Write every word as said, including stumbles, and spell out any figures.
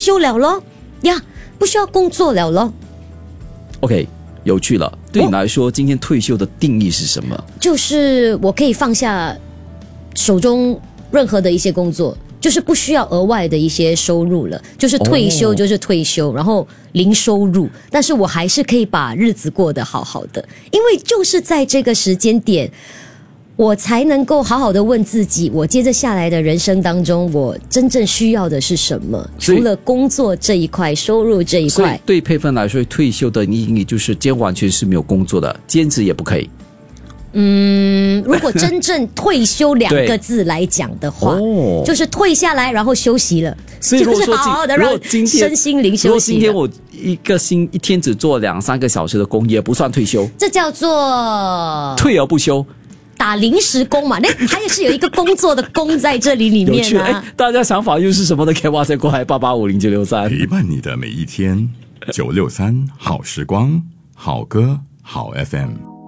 休了咯呀，不需要工作了咯。 OK， 有趣了。对你来说、哦、今天退休的定义是什么？ 就是我可以放下手中任何的一些工作，就是不需要额外的一些收入了，就是退休就是退休、哦、然后零收入，但是我还是可以把日子过得好好的，因为就是在这个时间点我才能够好好的问自己，我接着下来的人生当中我真正需要的是什么，除了工作这一块，收入这一块。 所以对佩芬来说，退休的意义就是今天完全是没有工作的，兼职也不可以。 嗯，如果真正退休两个字来讲的话、哦、就是退下来然后休息了， 所以如果说就是好好的让身心灵休息。 如果今天我一个星一天只做两三个小时的工，也不算退休， 这叫做退而不休， 打临时工嘛，那还是有一个工作的工在这里里面啊。 哎，大家想法又是什么呢？可以哇塞过来八八五零九六三， 陪伴你的每一天。九六三好时光，好歌好 F M。